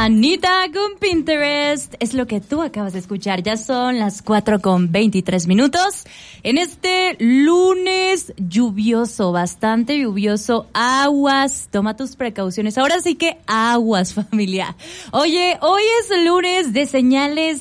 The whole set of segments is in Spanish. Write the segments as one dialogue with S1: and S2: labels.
S1: Anita con Pinterest es lo que tú acabas de escuchar. Ya son las 4:23 en este lunes lluvioso, bastante lluvioso. Aguas, toma tus precauciones. Ahora sí que aguas, familia. Oye, hoy es lunes de señales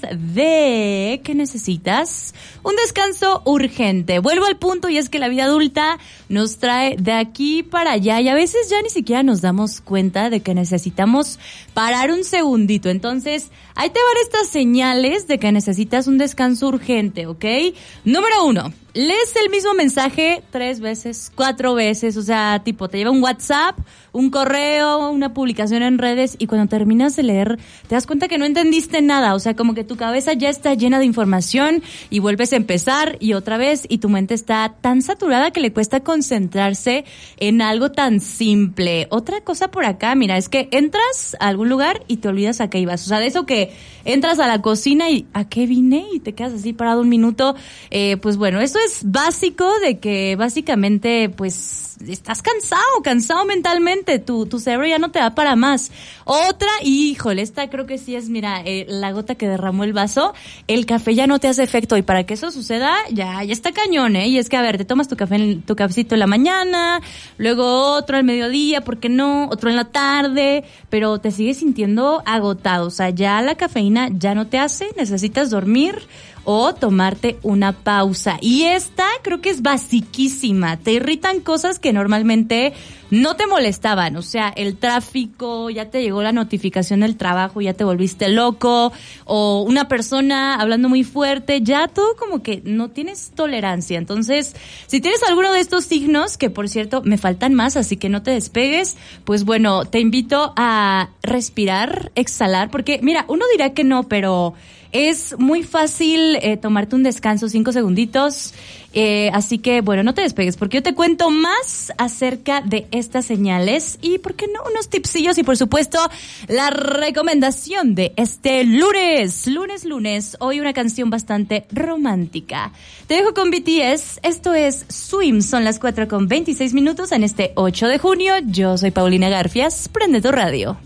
S1: de que necesitas un descanso urgente. Vuelvo al punto, y es que la vida adulta nos trae de aquí para allá y a veces ya ni siquiera nos damos cuenta de que necesitamos parar un segundito. Entonces, ahí te van estas señales de que necesitas un descanso urgente, ¿ok? Número 1, lees el mismo mensaje 3 veces, 4 veces, o sea, tipo, te lleva un WhatsApp, un correo, una publicación en redes, y cuando terminas de leer, te das cuenta que no entendiste nada, o sea, como que tu cabeza ya está llena de información y vuelves a empezar y otra vez, y tu mente está tan saturada que le cuesta concentrarse en algo tan simple. Otra cosa por acá, mira, es que entras a algún lugar y te olvidas a qué ibas, o sea, de eso que entras a la cocina y ¿a qué vine? Y te quedas así parado un minuto, pues bueno, eso es básico de que básicamente pues estás cansado mentalmente, tu cerebro ya no te da para más. Otra, híjole, esta creo que sí es, mira, la gota que derramó el vaso, el café ya no te hace efecto, y para que eso suceda ya está cañón, y es que a ver, te tomas tu cafecito en la mañana, luego otro al mediodía, ¿por qué no? Otro en la tarde, pero te sigues sintiendo agotado, o sea, ya la cafeína ya no te hace, necesitas dormir o tomarte una pausa. Y esta creo que es basiquísima. Te irritan cosas que normalmente no te molestaban. O sea, el tráfico, ya te llegó la notificación del trabajo, ya te volviste loco. O una persona hablando muy fuerte, ya todo como que no tienes tolerancia. Entonces, si tienes alguno de estos signos, que por cierto me faltan más, así que no te despegues, pues bueno, te invito a respirar, exhalar, porque mira, uno dirá que no, pero es muy fácil tomarte un descanso, 5 segunditos, así que bueno, no te despegues porque yo te cuento más acerca de estas señales y, ¿por qué no?, unos tipsillos y por supuesto la recomendación de este lunes, hoy una canción bastante romántica. Te dejo con BTS, esto es Swim, son las 4:26 en este 8 de junio, yo soy Paulina Garfias, prende tu radio.